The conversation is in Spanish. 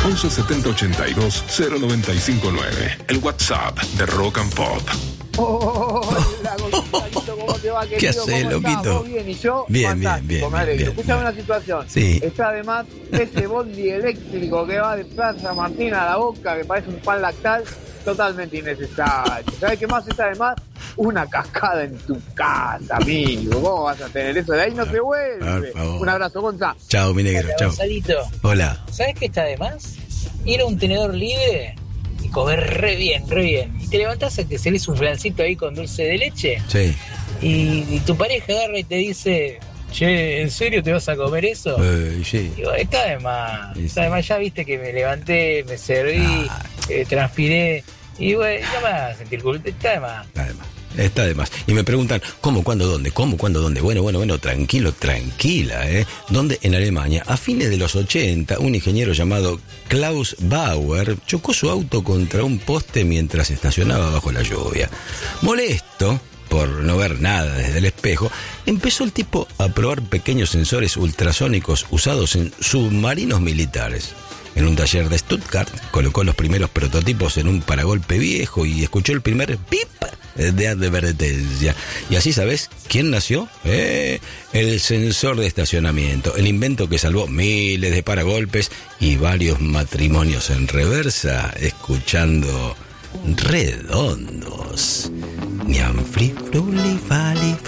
117082-0959. El WhatsApp de Rock and Pop. Hola, Gonzalito, ¿cómo te va, querido? ¿Qué haces, loquito? Bien, ¿y yo? Bien, fantástico, me alegro. Escuchame una situación. Sí. Está además ese bondi eléctrico que va de Plaza Martín a La Boca, que parece un pan lactal, totalmente innecesario. ¿Sabes qué más está además? Una cascada en tu casa, amigo. ¿Cómo vas a tener eso? De ahí no se vuelve. Un abrazo, Gonza. Chao, mi negro, chao. Gonzalito, Hola. ¿sabes qué está de más? Ir a un tenedor libre y comer re bien, re bien. Y te levantás a que se un flancito ahí con dulce de leche. Sí. Y tu pareja agarra y te dice, che, ¿en serio te vas a comer eso? Sí. Digo, está de más. Sí, Está de más, ya viste que me levanté, me serví, transpiré. Y bueno, ya me vas a sentir culpa. Está de más. Está de más. Y me preguntan, ¿cómo, cuándo, dónde? ¿Cómo, cuándo, dónde? Bueno, tranquilo, tranquila, ¿eh? ¿Dónde? En Alemania, a fines de los 80, un ingeniero llamado Klaus Bauer chocó su auto contra un poste mientras estacionaba bajo la lluvia. Molesto por no ver nada desde el espejo, empezó el tipo a probar pequeños sensores ultrasónicos usados en submarinos militares. En un taller de Stuttgart, colocó los primeros prototipos en un paragolpe viejo y escuchó el primer pip de advertencia. Y así, ¿sabes quién nació? El sensor de estacionamiento, el invento que salvó miles de paragolpes y varios matrimonios en reversa, escuchando Redondos. Ñam, fri, fruli, fali,